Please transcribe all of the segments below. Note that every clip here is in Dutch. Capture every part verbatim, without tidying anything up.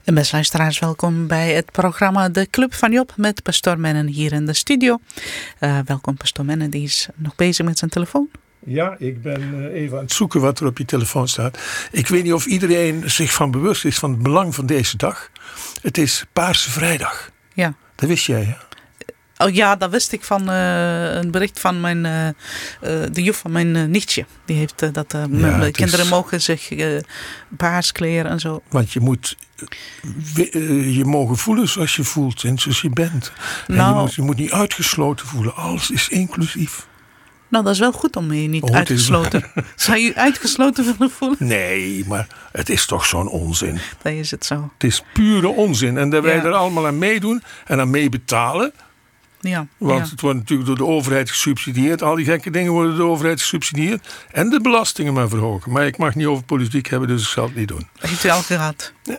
En beste luisteraars, welkom bij het programma De Club van Job met pastoor Mennen hier in de studio. Uh, welkom pastoor Mennen, die is nog bezig met zijn telefoon. Ja, ik ben uh, even aan het zoeken wat er op je telefoon staat. Ik weet niet of iedereen zich van bewust is van het belang van deze dag. Het is Paarse Vrijdag. Ja. Dat wist jij, hè? Oh ja, dat wist ik van uh, een bericht van mijn, uh, uh, de juf van mijn uh, nichtje. Die heeft uh, dat uh, ja, mijn kinderen is... mogen zich uh, paars kleren en zo. Want je moet uh, je mogen voelen zoals je voelt en zoals je bent. En nou, je, moet, je moet niet uitgesloten voelen. Alles is inclusief. Nou, dat is wel goed om je niet oh, uitgesloten. Is... Zou je uitgesloten willen voelen? Nee, maar het is toch zo'n onzin. Dat is het zo. Het is pure onzin. En dat wij ja. er allemaal aan meedoen en aan meebetalen. Ja, Want ja. het wordt natuurlijk door de overheid gesubsidieerd. Al die gekke dingen worden door de overheid gesubsidieerd. En de belastingen maar verhogen. Maar ik mag niet over politiek hebben, dus ik zal het niet doen. Heeft u al gehad? Ja.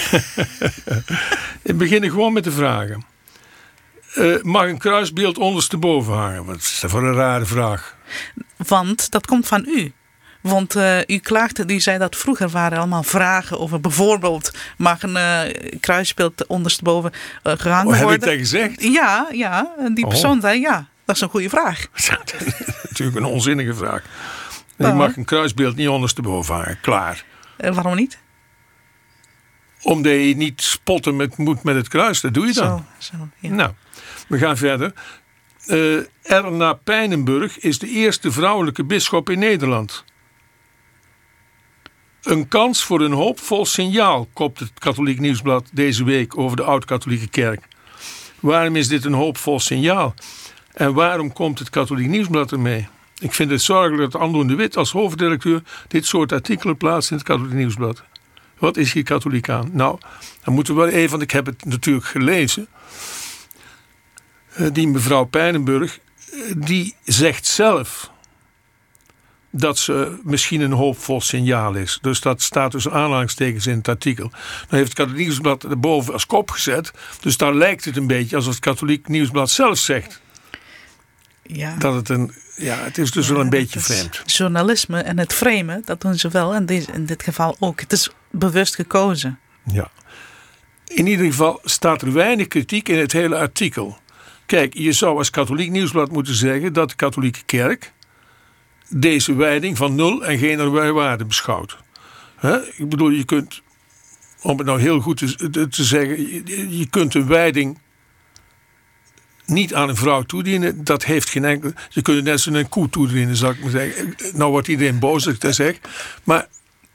Ik begin gewoon met de vragen. Uh, mag een kruisbeeld ondersteboven hangen? Wat is dat voor een rare vraag? Want dat komt van u. Want uh, u klaagde, u zei dat vroeger waren allemaal vragen over bijvoorbeeld mag een uh, kruisbeeld ondersteboven uh, gehangen oh, heb worden. Heb ik dat gezegd? Ja, ja. En die persoon oh. zei ja, dat is een goede vraag. Dat is natuurlijk een onzinnige vraag. Je oh. mag een kruisbeeld niet ondersteboven hangen, klaar. Uh, waarom niet? Omdat je niet spotten met, moet met het kruis, dat doe je dan. Zo, zo, ja. Nou, we gaan verder. Uh, Erna Pijnenburg is de eerste vrouwelijke bisschop in Nederland. Een kans voor een hoopvol signaal, kopt het Katholiek Nieuwsblad deze week over de Oud-Katholieke Kerk. Waarom is dit een hoopvol signaal? En waarom komt het Katholiek Nieuwsblad ermee? Ik vind het zorgelijk dat Anton de Wit als hoofdredacteur dit soort artikelen plaatst in het Katholiek Nieuwsblad. Wat is hier katholiek aan? Nou, dan moeten we wel even, want ik heb het natuurlijk gelezen. Die mevrouw Pijnenburg, die zegt zelf dat ze misschien een hoopvol signaal is. Dus dat staat tussen aanhalingstekens in het artikel. Dan heeft het Katholiek Nieuwsblad erboven als kop gezet. Dus daar lijkt het een beetje alsof het Katholiek Nieuwsblad zelf zegt. Ja. Dat het een, ja, het is dus ja, wel een beetje vreemd. Journalisme en het framen, dat doen ze wel. En in dit geval ook. Het is bewust gekozen. Ja. In ieder geval staat er weinig kritiek in het hele artikel. Kijk, je zou als Katholiek Nieuwsblad moeten zeggen dat de katholieke kerk deze wijding van nul en geen waarde beschouwt. He? Ik bedoel, je kunt, om het nou heel goed te, te zeggen, je, je kunt een wijding niet aan een vrouw toedienen. Dat heeft geen enkel. Je kunt het net zo'n een koe toedienen, zou ik maar zeggen. Nou wordt iedereen boos dat ik dat zeg. Maar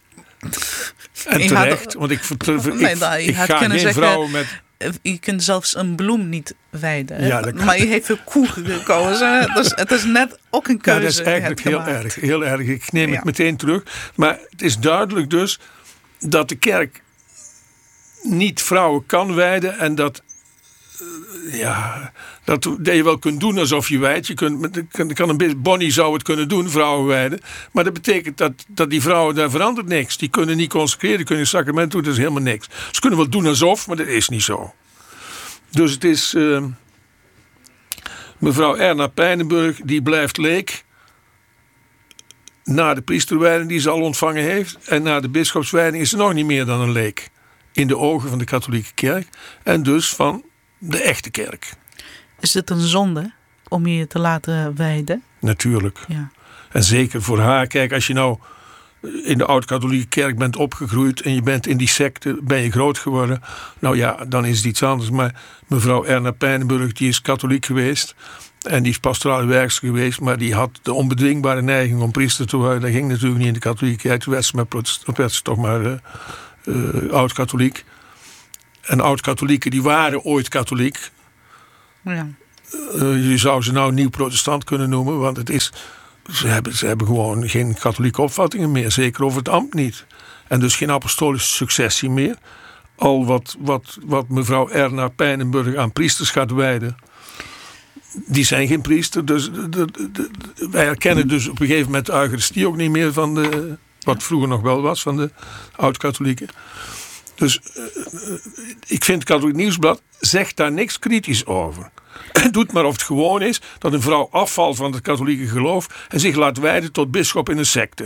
en terecht, had, want ik, ik, nee, ik, ik, ik ga geen zeggen, vrouwen met. Je kunt zelfs een bloem niet wijden. Ja, maar je heeft voor koe gekozen. Dus het is net ook een keuze. Ja, dat is eigenlijk heel erg, heel erg. Ik neem ja. het meteen terug. Maar het is duidelijk dus dat de kerk niet vrouwen kan wijden. En dat, ja, dat, dat je wel kunt doen alsof je wijdt. Je kunt, kan een Bonnie zou het kunnen doen, vrouwen wijden. Maar dat betekent dat, dat die vrouwen, daar verandert niks. Die kunnen niet consecreren, die kunnen een sacrament doen, dat is helemaal niks. Ze kunnen wel doen alsof, maar dat is niet zo. Dus het is uh, mevrouw Erna Pijnenburg, die blijft leek na de priesterwijding die ze al ontvangen heeft. En na de bisschopswijding is ze nog niet meer dan een leek in de ogen van de katholieke kerk. En dus van de echte kerk. Is het een zonde om je te laten wijden? Natuurlijk. Ja. En zeker voor haar. Kijk, als je nou in de oud-katholieke kerk bent opgegroeid en je bent in die secte, ben je groot geworden. Nou ja, dan is het iets anders. Maar mevrouw Erna Pijnenburg, die is katholiek geweest. En die is pastorale werkster geweest. Maar die had de onbedwingbare neiging om priester te worden. Dat ging natuurlijk niet in de katholieke kerk. Toen werd ze, maar protestant, werd ze toch maar uh, uh, oud-katholiek. En oud-katholieken die waren ooit katholiek. Ja. Uh, je zou ze nou nieuw protestant kunnen noemen. Want het is, ze, hebben, ze hebben gewoon geen katholieke opvattingen meer. Zeker over het ambt niet. En dus geen apostolische successie meer. Al wat, wat, wat mevrouw Erna Pijnenburg aan priesters gaat wijden. Die zijn geen priester. Dus de, de, de, wij herkennen dus op een gegeven moment de Eucharistie ook niet meer van de, wat vroeger nog wel was, van de oud-katholieken. Dus uh, ik vind het Katholiek Nieuwsblad zegt daar niks kritisch over. Het doet maar of het gewoon is dat een vrouw afvalt van het katholieke geloof en zich laat wijden tot bisschop in een secte.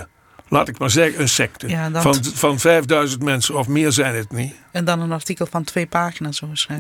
laat ik maar zeggen, een secte. Ja, dat... van, van vijfduizend mensen of meer zijn het niet. En dan een artikel van twee pagina's zo schrijven.